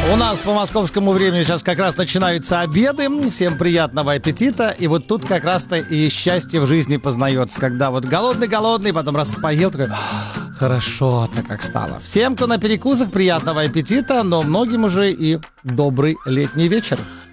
У нас по московскому времени сейчас как раз начинаются обеды. Всем приятного аппетита. И вот тут как раз-то и счастье в жизни познается. Когда вот голодный, потом раз поел, такой, хорошо-то как стало. Всем, кто на перекусах, приятного аппетита, но многим уже и добрый летний вечер.